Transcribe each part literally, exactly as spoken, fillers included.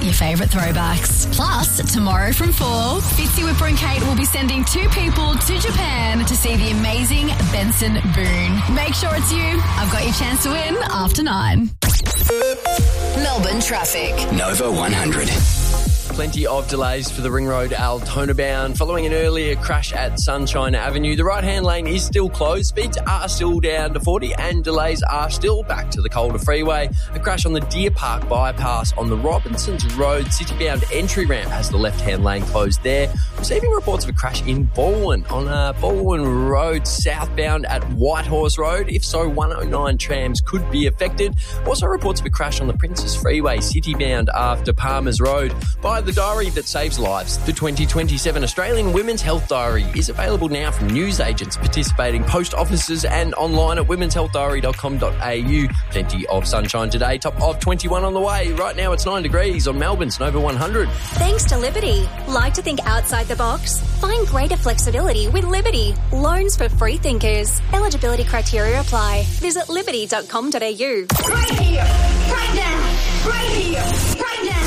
your favourite throwbacks. Plus, tomorrow from four, Fitzy, Whipper and Kate will be sending two people to Japan to see the amazing Benson Boone. Make sure it's you. I've got your chance to win after nine. Melbourne traffic. Nova one hundred. Plenty of delays for the Ring Road Altona bound. Following an earlier crash at Sunshine Avenue, the right-hand lane is still closed. Speeds are still down to forty and delays are still back to the Calder Freeway. A crash on the Deer Park bypass on the Robinsons Road city-bound entry ramp has the left-hand lane closed there. Receiving reports of a crash in Baldwin on uh, Baldwin Road southbound at Whitehorse Road. If so, one oh nine trams could be affected. Also reports of a crash on the Princess Freeway city-bound after Palmers Road. By the diary that saves lives. The twenty twenty-seven Australian Women's Health Diary is available now from newsagents, participating post offices and online at womens health diary dot com dot a u. Plenty of sunshine today, top of twenty-one on the way. Right now it's nine degrees on Melbourne's Nova one hundred. Thanks to Liberty. Like to think outside the box? Find greater flexibility with Liberty. Loans for free thinkers. Eligibility criteria apply. Visit liberty dot com dot a u. Right here, right now, right here, right now.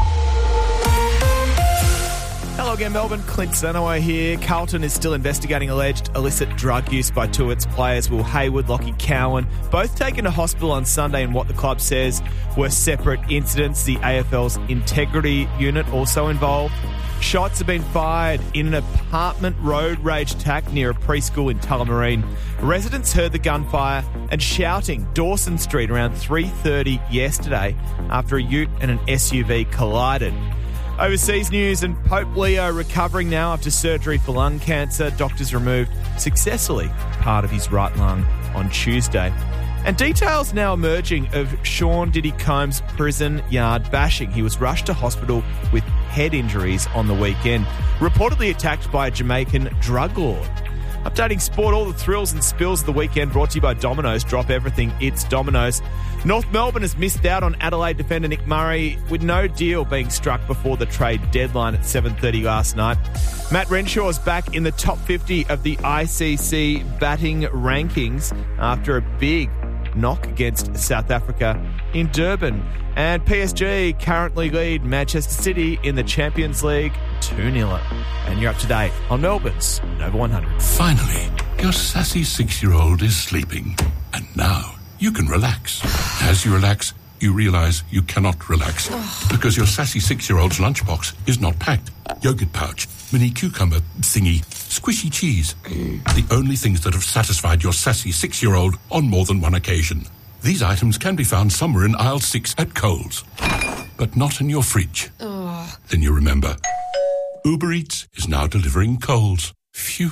Hello again, Melbourne. Clint Zenoway here. Carlton is still investigating alleged illicit drug use by two of its players, Will Hayward, Lockie Cowan, both taken to hospital on Sunday in what the club says were separate incidents. The A F L's integrity unit also involved. Shots have been fired in an apartment road rage attack near a preschool in Tullamarine. Residents heard the gunfire and shouting Dawson Street around three thirty yesterday after a ute and an S U V collided. Overseas news, and Pope Leo recovering now after surgery for lung cancer. Doctors removed successfully part of his right lung on Tuesday. And details now emerging of Sean Diddy Combs' prison yard bashing. He was rushed to hospital with head injuries on the weekend, reportedly attacked by a Jamaican drug lord. Updating sport, all the thrills and spills of the weekend brought to you by Domino's. Drop everything, it's Domino's. North Melbourne has missed out on Adelaide defender Nick Murray, with no deal being struck before the trade deadline at seven thirty last night. Matt Renshaw is back in the top fifty of the I C C batting rankings after a big knock against South Africa in Durban. And P S G currently lead Manchester City in the Champions League two nil. And you're up to date on Melbourne's Nova one hundred. Finally, your sassy six-year-old is sleeping. And now you can relax. As you relax, you realise you cannot relax. Because your sassy six-year-old's lunchbox is not packed. Yogurt pouch, mini cucumber thingy, squishy cheese. The only things that have satisfied your sassy six-year-old on more than one occasion. These items can be found somewhere in aisle six at Coles, but not in your fridge. Oh. Then you remember, Uber Eats is now delivering Coles. Phew.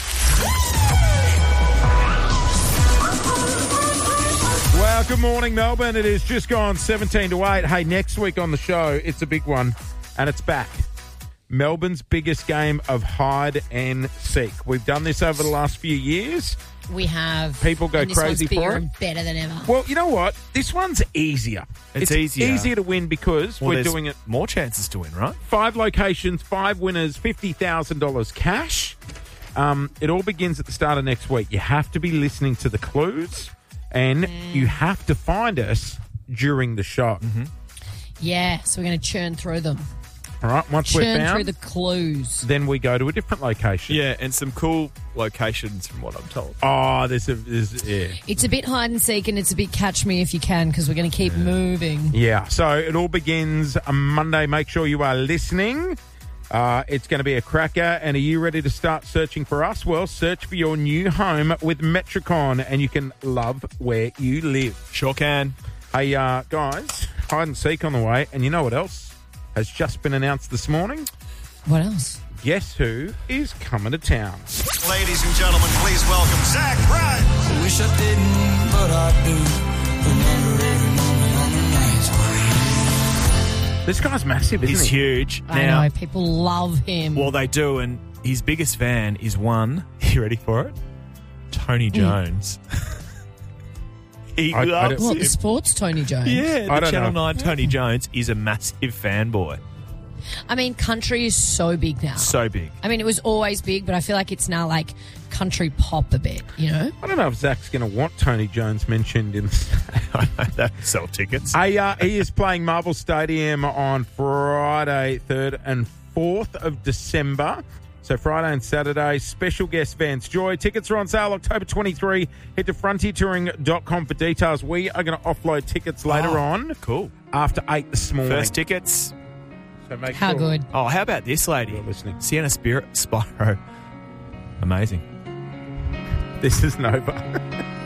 Well, good morning, Melbourne. It is just gone seventeen to eight. Hey, next week on the show, it's a big one, and it's back. Melbourne's biggest game of hide and seek. We've done this over the last few years. We have. People go and this crazy one's bigger for it. and better than ever. Well, you know what? This one's easier. It's, it's easier. easier to win because well, we're doing it. More chances to win, right? Five locations, five winners, fifty thousand dollars cash. Um, it all begins at the start of next week. You have to be listening to the clues, and mm. you have to find us during the show. Mm-hmm. Yeah, so we're going to churn through them. All right, once churn we're found, through the clues. then we go to a different location. Yeah, and some cool locations from what I'm told. Oh, there's a, there's, yeah. It's a bit hide and seek, and it's a bit catch me if you can, because we're going to keep yeah. moving. Yeah, so it all begins on Monday. Make sure you are listening. Uh, it's going to be a cracker. And are you ready to start searching for us? Well, search for your new home with Metricon, and you can love where you live. Sure can. Hey, uh, guys, hide and seek on the way. And you know what else has just been announced this morning? What else? Guess who is coming to town? Ladies and gentlemen, please welcome Zach Bryan. Wish I didn't, but I do. Remember every moment on the nights. This guy's massive, isn't He's he? huge. I now, know, people love him. Well, they do, and his biggest fan is one, you ready for it? Tony Jones. He I, loves I What, him. the sports Tony Jones? Yeah, I the don't Channel know. nine Tony Jones is a massive fanboy. I mean, country is so big now. So big. I mean, it was always big, but I feel like it's now like country pop a bit, you know? I don't know if Zach's going to want Tony Jones mentioned in that sell tickets. Hey, uh, he is playing Marvel Stadium on Friday, third and fourth of December. So Friday and Saturday, special guest Vance Joy. Tickets are on sale October twenty-third. Head to frontier touring dot com for details. We are going to offload tickets later Oh, on. Cool. After eight this morning. First tickets. So make How sure good. Oh, how about this lady? You're listening. Sienna Spirit Spyro. Amazing. This is Nova.